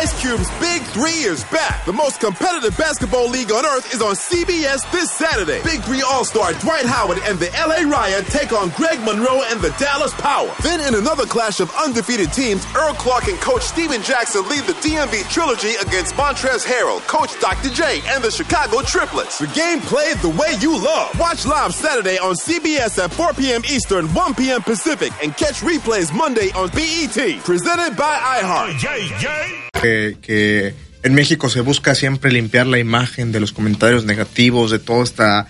Ice Cube's Big 3 is back. The most competitive basketball league on earth is on CBS this Saturday. Big 3 All-Star Dwight Howard and the LA Riot take on Greg Monroe and the Dallas Power. Then in another clash of undefeated teams, Earl Clark and Coach Steven Jackson lead the DMV Trilogy against Montrezl Harrell, Coach Dr. J, and the Chicago Triplets. The game played the way you love. Watch live Saturday on CBS at 4 p.m. Eastern, 1 p.m. Pacific, and catch replays Monday on BET. Presented by iHeart. Que en México se busca siempre limpiar la imagen de los comentarios negativos, de toda esta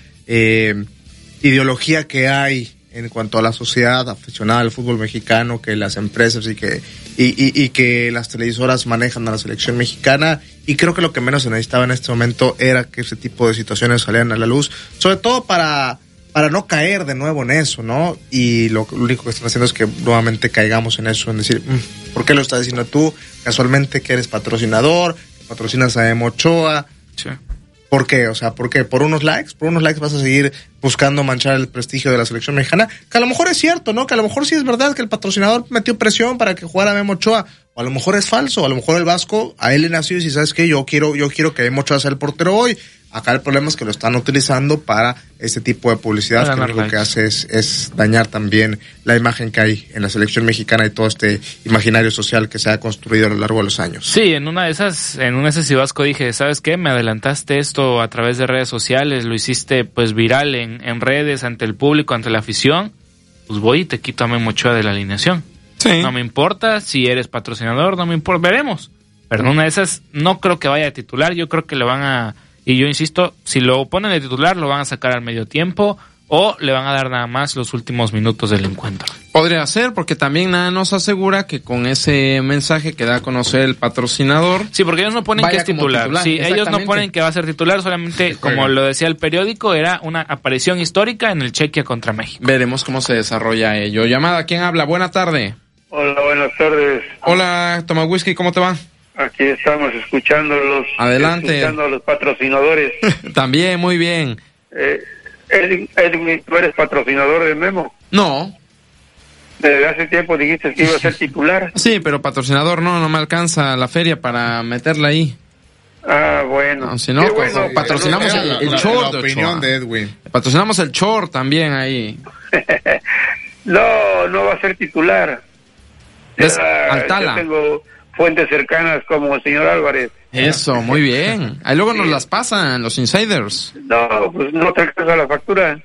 ideología que hay en cuanto a la sociedad aficionada al fútbol mexicano, que las empresas y que las televisoras manejan a la selección mexicana, y creo que lo que menos se necesitaba en este momento era que ese tipo de situaciones salieran a la luz, sobre todo para no caer de nuevo en eso, ¿no? Y lo único que están haciendo es que nuevamente caigamos en eso, en decir, ¿por qué lo estás diciendo tú? Casualmente que eres patrocinador, patrocinas a Memo Ochoa. Sí. ¿Por qué? O sea, ¿por qué? ¿Por unos likes? ¿Por unos likes vas a seguir buscando manchar el prestigio de la selección mexicana? Que a lo mejor es cierto, ¿no? Que a lo mejor sí es verdad que el patrocinador metió presión para que jugara Memo Ochoa. O a lo mejor es falso. A lo mejor el Vasco, a él le nació y si sabes qué, yo quiero que Memo Ochoa sea el portero hoy. Acá el problema es que lo están utilizando para este tipo de publicidad, que lo único que hace es dañar también la imagen que hay en la selección mexicana y todo este imaginario social que se ha construido a lo largo de los años. Sí, en una de esas Vasco dije, ¿sabes qué? Me adelantaste esto a través de redes sociales, lo hiciste pues viral en redes, ante el público, ante la afición, pues voy y te quito a Memo Ochoa de la alineación. Sí. No me importa si eres patrocinador, no me importa, veremos. Pero en una de esas no creo que vaya de titular, yo creo que le van a... Y yo insisto, si lo ponen de titular, lo van a sacar al medio tiempo o le van a dar nada más los últimos minutos del encuentro. Podría ser, porque también nada nos asegura que con ese mensaje que da a conocer el patrocinador... Sí, porque ellos no ponen que es titular. Sí, ellos no ponen que va a ser titular, solamente, como lo decía el periódico, era una aparición histórica en el Chequia contra México. Veremos cómo se desarrolla ello. Llamada, ¿quién habla? Buena tarde. Hola, buenas tardes. Hola, Toma Whisky, ¿cómo te va? Aquí estamos escuchándolos. Adelante. Escuchando a los patrocinadores. También, muy bien. Edwin, ¿tú eres patrocinador de Memo? No. Desde hace tiempo dijiste que iba a ser titular. Sí, pero patrocinador no me alcanza la feria para meterla ahí. Ah, bueno. No, si no, bueno, patrocinamos el short. La opinión de Edwin. Patrocinamos el short también ahí. No va a ser titular. Es Altala. Yo tengo fuentes cercanas como el señor Álvarez. Eso, muy bien. Ahí luego nos las pasan los insiders. No, pues no te alcanza la factura.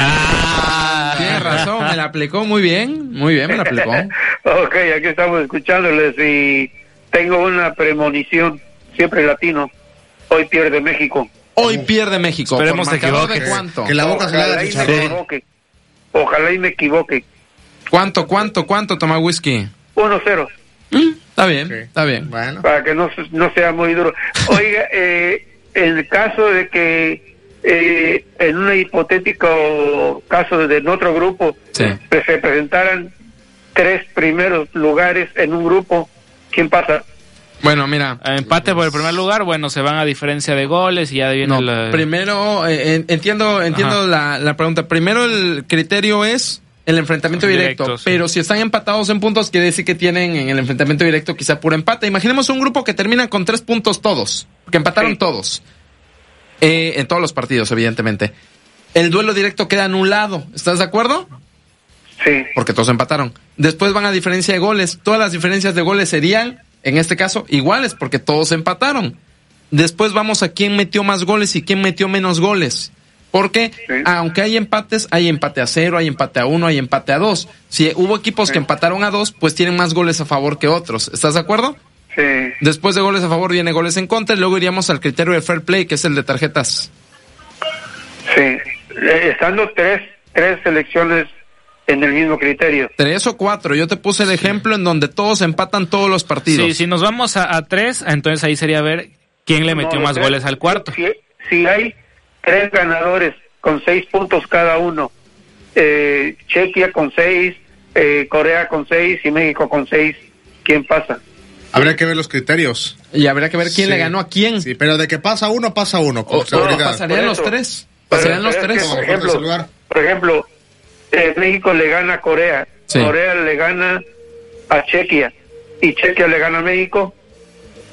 Tienes razón, me la aplicó muy bien, me la aplicó. Ok, aquí estamos escuchándoles y tengo una premonición, siempre latino. Hoy pierde México. Hoy pierde México. Esperemos que equivoque. ¿De cuánto? Que la boca se le haga chicharrón. Ojalá y me equivoque. ¿Cuánto, Toma Whisky? 1-0. Está bien, Sí. está bien. Bueno. Para que no sea muy duro. Oiga, en el caso de que en un hipotético caso de otro grupo Sí. se presentaran 3 primeros lugares en un grupo, ¿quién pasa? Bueno, mira. Empate por el primer lugar, bueno, se van a diferencia de goles y ya viene primero, entiendo la pregunta. Primero el criterio es el enfrentamiento directo, sí. Pero si están empatados en puntos, quiere decir que tienen en el enfrentamiento directo quizá puro empate. Imaginemos un grupo que termina con 3 puntos todos, porque empataron todos. En todos los partidos, evidentemente. El duelo directo queda anulado, ¿estás de acuerdo? Sí. Porque todos empataron. Después van a diferencia de goles. Todas las diferencias de goles serían, en este caso, iguales, porque todos empataron. Después vamos a quién metió más goles y quién metió menos goles. Porque, aunque hay empates, hay empate a 0, hay empate a 1, hay empate a 2. Si hubo equipos que empataron a 2, pues tienen más goles a favor que otros. ¿Estás de acuerdo? Sí. Después de goles a favor viene goles en contra y luego iríamos al criterio de fair play, que es el de tarjetas. Sí. Estando tres selecciones en el mismo criterio. 3 o 4. Yo te puse el ejemplo en donde todos empatan todos los partidos. Sí, si nos vamos a 3, entonces ahí sería ver quién le metió más goles al cuarto. Si hay 3 ganadores con 6 puntos cada uno, Chequia con 6, Corea con 6 y México con 6, ¿quién pasa? Habría que ver los criterios. Y habría que ver quién le ganó a quién. Sí, pero de que pasa uno, pasa uno. Pasarían los 3. Pasarían los 3. Por ejemplo, México le gana a Corea. Sí. Corea le gana a Chequia. Y Chequia le gana a México.